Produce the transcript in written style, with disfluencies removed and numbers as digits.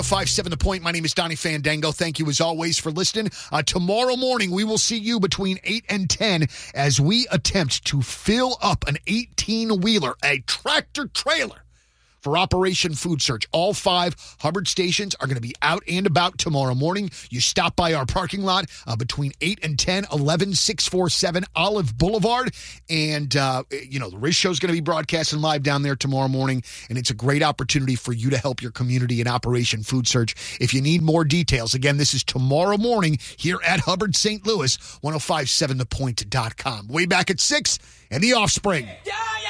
5-7 The Point. My name is Donnie Fandango. Thank you, as always, for listening. Tomorrow morning, we will see you between 8 and 10 as we attempt to fill up an 18-wheeler, a tractor-trailer, for Operation Food Search. All 5 Hubbard stations are going to be out and about tomorrow morning. You stop by our parking lot between 8 and 10, 11647 Olive Boulevard. And, the Riz Show is going to be broadcasting live down there tomorrow morning. And it's a great opportunity for you to help your community in Operation Food Search. If you need more details, again, this is tomorrow morning here at Hubbard St. Louis, 1057thepoint.com. Way back at 6 and The Offspring. Yeah, yeah.